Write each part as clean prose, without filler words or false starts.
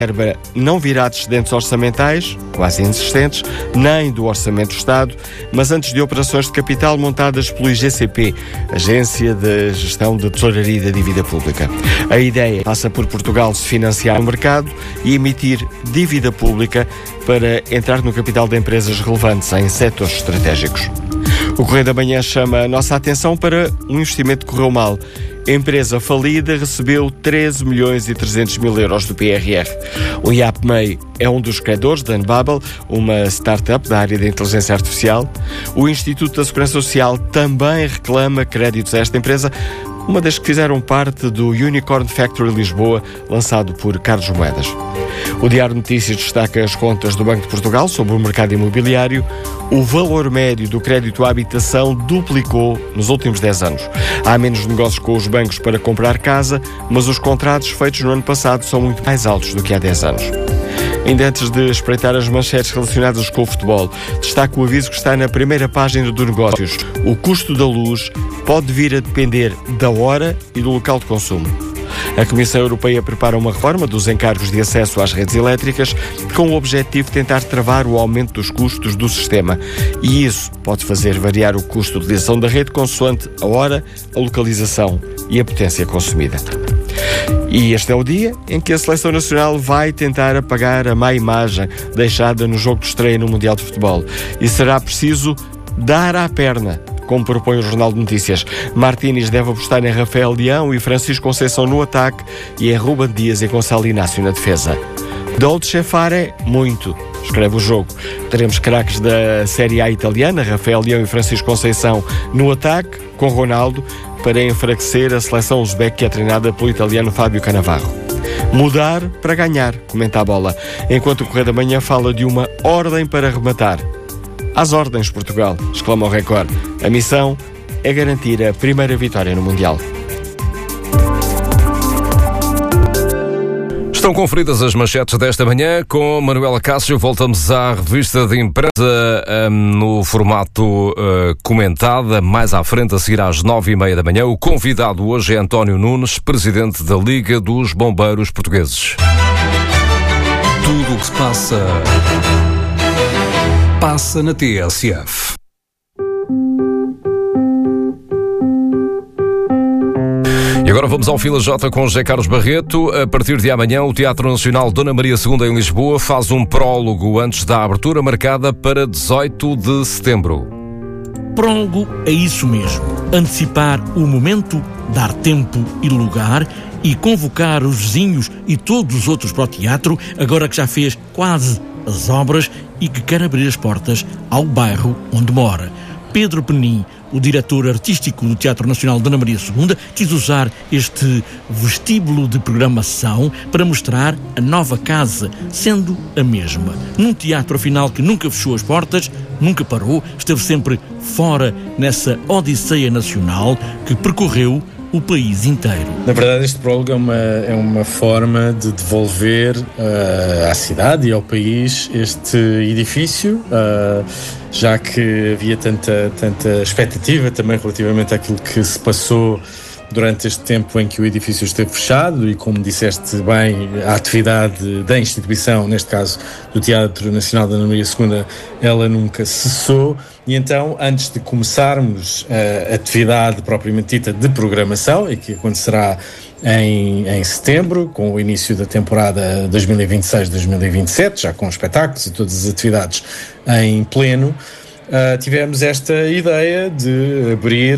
verba não virá de excedentes orçamentais, quase inexistentes, nem do Orçamento do Estado, mas antes de operações de capital montadas pelo IGCP, Agência de Gestão de Tesouraria e da Dívida Pública. A ideia passa por Portugal se financiar no mercado e emitir dívida pública para entrar no capital de empresas relevantes em setores estratégicos. O Correio da Manhã chama a nossa atenção para um investimento que correu mal. A empresa falida recebeu 13 milhões e 300 mil euros do PRR. O IAPMEI é um dos credores da Unbubble, uma startup da área da inteligência artificial. O Instituto da Segurança Social também reclama créditos a esta empresa, uma das que fizeram parte do Unicorn Factory Lisboa, lançado por Carlos Moedas. O Diário de Notícias destaca as contas do Banco de Portugal sobre o mercado imobiliário. O valor médio do crédito à habitação duplicou nos últimos 10 anos. Há menos negócios com os bancos para comprar casa, mas os contratos feitos no ano passado são muito mais altos do que há 10 anos. Ainda antes de espreitar as manchetes relacionadas com o futebol, destaca o aviso que está na primeira página do Negócios. O custo da luz pode vir a depender da hora e do local de consumo. A Comissão Europeia prepara uma reforma dos encargos de acesso às redes elétricas com o objetivo de tentar travar o aumento dos custos do sistema. E isso pode fazer variar o custo de utilização da rede consoante a hora, a localização e a potência consumida. E este é o dia em que a Seleção Nacional vai tentar apagar a má imagem deixada no jogo de estreia no Mundial de Futebol. E será preciso dar à perna, como propõe o Jornal de Notícias. Martínez deve apostar em Rafael Leão e Francisco Conceição no ataque e em Ruben Dias e Gonçalo Inácio na defesa. Dolce fare muito, escreve o jogo. Teremos craques da Série A italiana, Rafael Leão e Francisco Conceição no ataque, com Ronaldo, para enfraquecer a seleção uzbeque que é treinada pelo italiano Fábio Cannavaro. Mudar para ganhar, comenta a bola, enquanto o Correio da Manhã fala de uma ordem para rematar. Às ordens, Portugal, exclama o Record. A missão é garantir a primeira vitória no Mundial. Estão conferidas as manchetes desta manhã com Manuela Cássio. Voltamos à revista de imprensa no formato comentada, mais à frente, a seguir às 9h30 da manhã. O convidado hoje é António Nunes, presidente da Liga dos Bombeiros Portugueses. Tudo o que se passa na TSF. E agora vamos ao Fila J com José Carlos Barreto. A partir de amanhã, o Teatro Nacional Dona Maria II em Lisboa faz um prólogo antes da abertura marcada para 18 de setembro. Prólogo é isso mesmo. Antecipar o momento, dar tempo e lugar e convocar os vizinhos e todos os outros para o teatro, agora que já fez quase as obras e que quer abrir as portas ao bairro onde mora. Pedro Penin, o diretor artístico do Teatro Nacional Dona Maria II, quis usar este vestíbulo de programação para mostrar a nova casa, sendo a mesma. Num teatro, afinal, que nunca fechou as portas, nunca parou, esteve sempre fora nessa odisseia nacional que percorreu o país inteiro. Na verdade, este prólogo é uma forma de devolver à cidade e ao país este edifício, já que havia tanta expectativa também relativamente àquilo que se passou durante este tempo em que o edifício esteve fechado e, como disseste bem, a atividade da instituição, neste caso do Teatro Nacional da Dona Maria II, ela nunca cessou. E então, antes de começarmos a atividade propriamente dita de programação, e que acontecerá em setembro, com o início da temporada 2026-2027, já com espetáculos e todas as atividades em pleno, tivemos esta ideia de abrir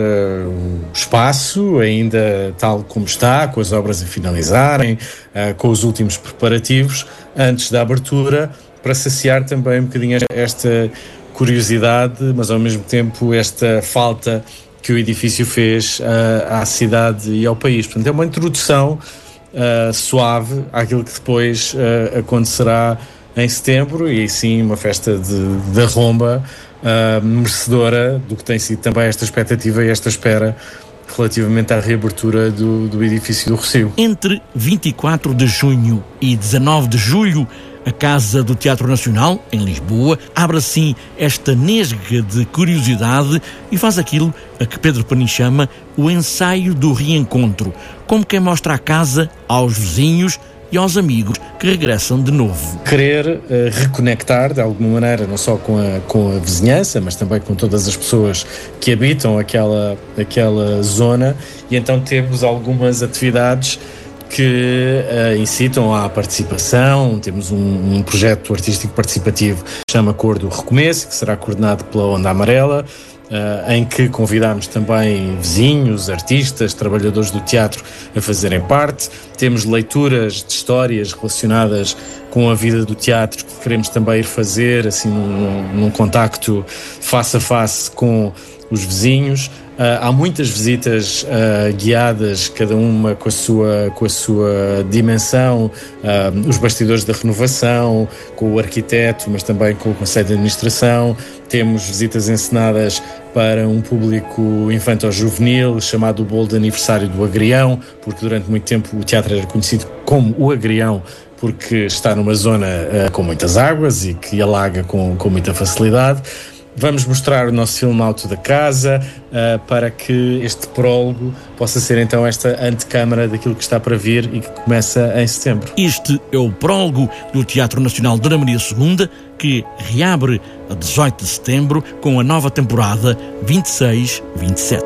o espaço, ainda tal como está, com as obras a finalizarem, com os últimos preparativos, antes da abertura, para saciar também um bocadinho esta curiosidade, mas ao mesmo tempo esta falta que o edifício fez à cidade e ao país. Portanto, é uma introdução suave àquilo que depois acontecerá em setembro, e sim uma festa de arromba merecedora do que tem sido também esta expectativa e esta espera relativamente à reabertura do edifício do Rossio. Entre 24 de junho e 19 de julho, a Casa do Teatro Nacional, em Lisboa, abre assim esta nesga de curiosidade e faz aquilo a que Pedro Penin chama o ensaio do reencontro, como quem mostra a casa aos vizinhos e e aos amigos que regressam de novo. Querer reconectar de alguma maneira, não só com a vizinhança, mas também com todas as pessoas que habitam aquela zona, e então temos algumas atividades que incitam à participação. Temos um projeto artístico participativo que se chama Cor do Recomeço, que será coordenado pela Onda Amarela, em que convidamos também vizinhos, artistas, trabalhadores do teatro a fazerem parte. Temos leituras de histórias relacionadas com a vida do teatro que queremos também ir fazer, assim, num contacto face a face com os vizinhos. Há muitas visitas guiadas, cada uma com a sua dimensão, os bastidores da renovação, com o arquiteto, mas também com o Conselho de Administração. Temos visitas encenadas para um público infanto-juvenil, chamado o Bolo de Aniversário do Agrião, porque durante muito tempo o teatro era conhecido como o Agrião, porque está numa zona com muitas águas e que alaga com muita facilidade. Vamos mostrar o nosso filme Auto da Casa, para que este prólogo possa ser então esta antecâmara daquilo que está para vir e que começa em setembro. Este é o prólogo do Teatro Nacional Dona Maria II, que reabre a 18 de setembro com a nova temporada 26-27.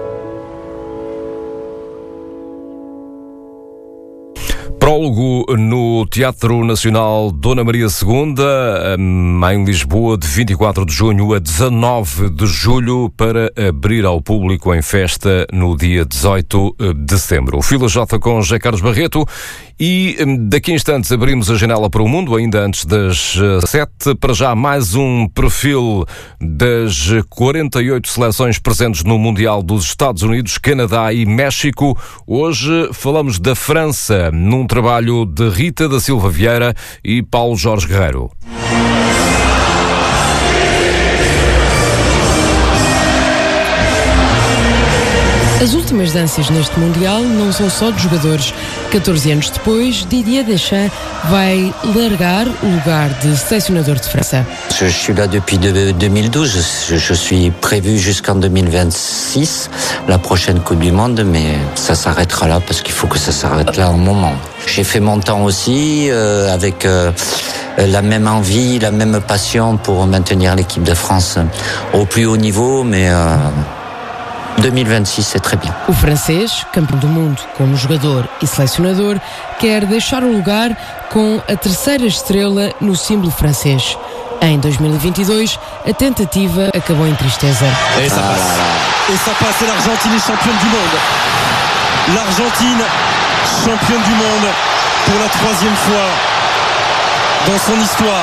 Prólogo no Teatro Nacional Dona Maria II, em Lisboa, de 24 de junho a 19 de julho, para abrir ao público em festa no dia 18 de setembro. O Fila J com José Carlos Barreto, e daqui a instantes abrimos a janela para o mundo, ainda antes das 7. Para já, mais um perfil das 48 seleções presentes no Mundial dos Estados Unidos, Canadá e México. Hoje falamos da França, num trabalho de Rita da Silva Vieira e Paulo Jorge Guerreiro. As últimas danças neste Mundial não são só de jogadores. 14 anos depois, Didier Deschamps vai largar o lugar de selecionador de França. Je suis là depuis 2012. Je suis prévu jusqu'en 2026, la prochaine Coupe du Monde, mais ça s'arrêtera là parce qu'il faut que ça s'arrête là un moment. J'ai fait mon temps aussi avec la même envie, la même passion pour maintenir l'équipe de France au plus haut niveau, mais 2026 é très bien. O francês, campeão do mundo como jogador e selecionador, quer deixar o lugar com a terceira estrela no símbolo francês. Em 2022, a tentativa acabou em tristeza. Et ça passe. Et ça passe, et l'Argentine est championne du monde. L'Argentine, championne du monde pour la 3e fois dans son histoire.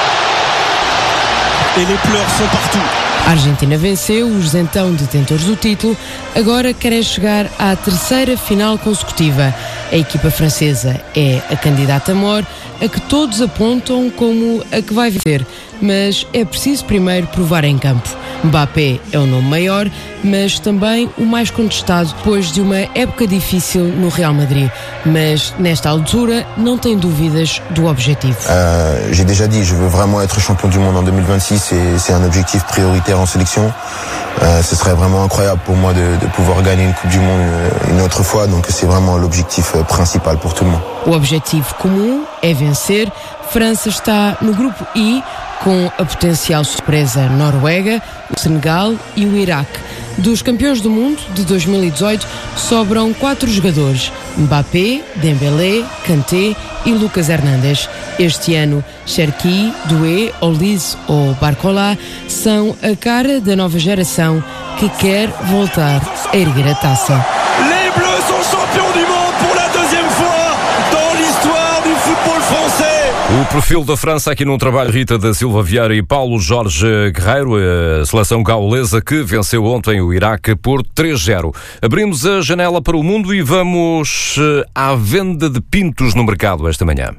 Et les pleurs sont partout. A Argentina venceu os então detentores do título, agora querem chegar à terceira final consecutiva. A equipa francesa é a candidata maior, a que todos apontam como a que vai vencer, mas é preciso primeiro provar em campo. Mbappé é o nome maior, mas também o mais contestado depois de uma época difícil no Real Madrid. Mas nesta altura não tem dúvidas do objetivo. J'ai déjà dit, je veux vraiment être champion du monde en 2026 et c'est un objectif prioritaire en sélection. Ce serait vraiment incroyable pour moi de pouvoir gagner une Coupe du Monde une autre fois, donc c'est vraiment l'objectif principal pour tout le monde. O objetivo comum é vencer. França está no grupo I, com a potencial surpresa Noruega, o Senegal e o Iraque. Dos campeões do mundo de 2018 sobram 4 jogadores: Mbappé, Dembélé, Kanté e Lucas Hernandes. Este ano, Cherki, Doué, Olise ou Barcola são a cara da nova geração que quer voltar a erguer a taça. Les Bleus sont champions du monde pour la 2e fois dans l'histoire du football français. O perfil da França aqui num trabalho Rita da Silva Vieira e Paulo Jorge Guerreiro, a seleção gaulesa que venceu ontem o Iraque por 3-0. Abrimos a janela para o mundo e vamos à venda de pintos no mercado esta manhã.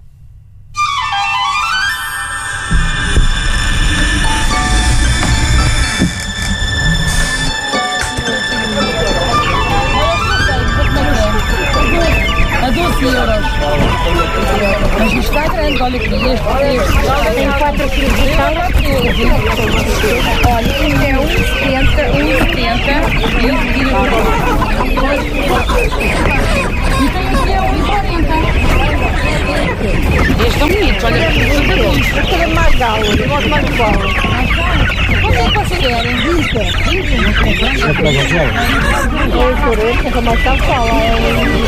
A 12 euros. está grande, olha aqui, este tem 4 quilos de tal. Olha, este é 1,70 e o quilo. E tem aqui é 1,40. Este é bonito, olha aqui. Este é mais galo, eu gosto mais de galo. Quanto é que vocês querem? 20? É para você? É mais caro, fala.